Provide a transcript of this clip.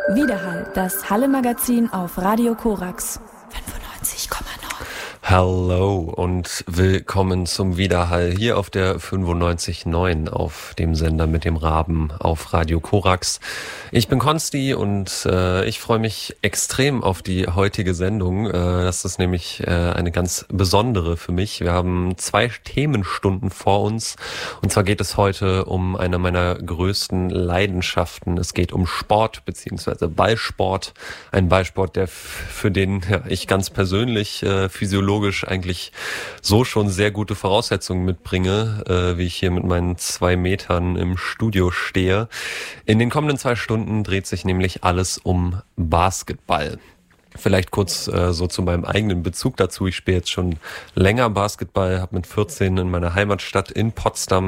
Widerhall, das Halle-Magazin auf Radio Korax 95,9. Hallo und willkommen zum Widerhall hier auf der 95.9 auf dem Sender mit dem Raben auf Radio Korax. Ich bin Konsti und ich freue mich extrem auf die heutige Sendung. Das ist nämlich eine ganz besondere für mich. Wir haben 2 Themenstunden vor uns und zwar geht es heute um eine meiner größten Leidenschaften. Es geht um Sport bzw. Ballsport. Ein Ballsport, der für den ich ganz persönlich physiologisch eigentlich so schon sehr gute Voraussetzungen mitbringe, wie ich hier mit meinen 2 Metern im Studio stehe. In den kommenden 2 Stunden dreht sich nämlich alles um Basketball. Vielleicht kurz so zu meinem eigenen Bezug dazu. Ich spiele jetzt schon länger Basketball, habe mit 14 in meiner Heimatstadt in Potsdam